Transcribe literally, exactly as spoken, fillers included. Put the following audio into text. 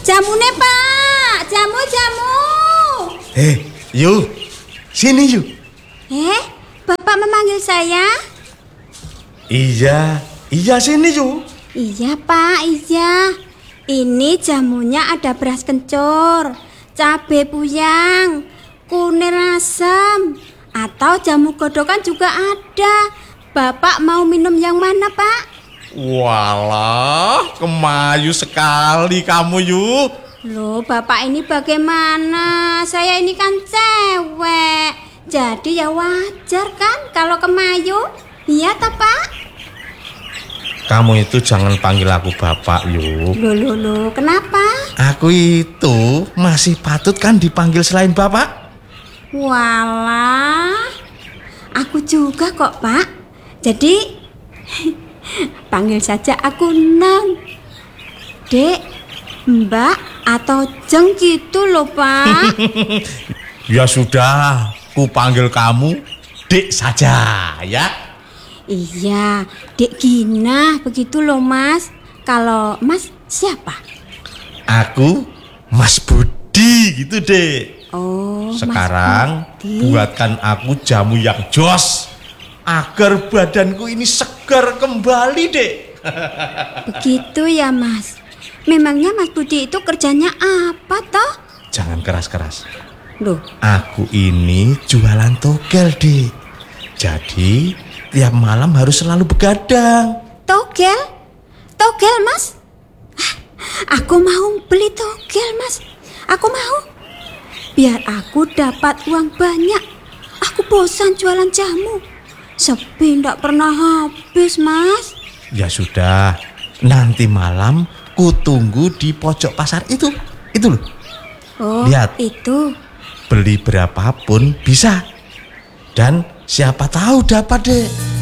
Jamune, Pak. Jamu, jamu. Eh, Yu. Sini, Yu. Eh, Bapak memanggil saya? Iya, iya sini, Yu. Iya, Pak, iya. Ini jamunya ada beras kencur, cabai buyang, kunir asam, atau jamu godokan juga ada. Bapak mau minum yang mana, Pak? Walah, kemayu sekali kamu, Yu. Loh, Bapak ini bagaimana? Saya ini kan cewek. Jadi ya wajar kan kalau kemayu. Iya toh, Pak? Kamu itu jangan panggil aku Bapak, Yu. Loh, loh, loh, kenapa? Aku itu masih patut kan dipanggil selain Bapak? Walah, aku juga kok, Pak. Jadi panggil saja aku Non, Dek, Mbak, atau Jeng gitu loh, Pak. Ya sudah, ku panggil kamu Dek saja ya. Iya, Dek Gina, begitu loh, Mas. Kalau Mas siapa? Aku Mas Budi gitu, Dek. Oh, sekarang Mas Budi. buatkan aku jamu yang jos agar badanku ini segar kembali, Dek. Begitu ya, Mas. Memangnya Mas Budi itu kerjanya apa toh? Jangan keras-keras. Loh, Aku ini jualan togel, Dek. Jadi tiap malam harus selalu begadang. togel? Togel, Mas? Ah, aku mau beli togel, Mas. Aku mau. Biar aku dapat uang banyak. Aku bosan jualan jamu. Sepi ndak pernah habis, Mas. Ya sudah, nanti malam ku tunggu di pojok pasar itu. Itu loh. Oh, Lihat. itu. Beli berapapun bisa. Dan siapa tahu dapat, Dek.